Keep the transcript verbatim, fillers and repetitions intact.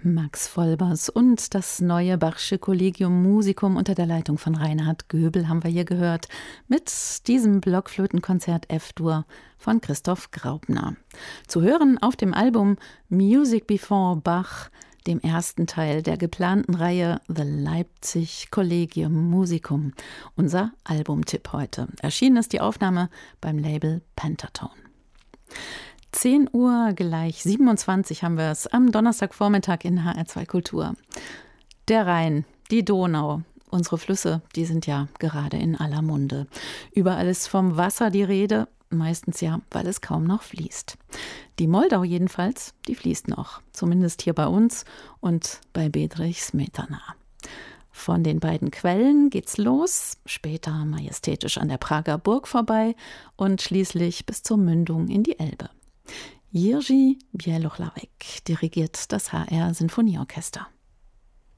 Max Vollbers und das neue Bachsche Collegium Musicum unter der Leitung von Reinhard Göbel haben wir hier gehört mit diesem Blockflötenkonzert F-Dur von Christoph Graupner. Zu hören auf dem Album Music Before Bach, dem ersten Teil der geplanten Reihe The Leipzig Collegium Musicum. Unser Albumtipp heute. Erschienen ist die Aufnahme beim Label Pentatone. zehn Uhr gleich siebenundzwanzig haben wir es am Donnerstagvormittag in H R zwei Kultur. Der Rhein, die Donau, unsere Flüsse, die sind ja gerade in aller Munde. Überall ist vom Wasser die Rede, meistens ja, weil es kaum noch fließt. Die Moldau jedenfalls, die fließt noch, zumindest hier bei uns und bei Bedřich Smetana. Von den beiden Quellen geht's los, später majestätisch an der Prager Burg vorbei und schließlich bis zur Mündung in die Elbe. Jiří Bělohlavek dirigiert das H R Sinfonieorchester.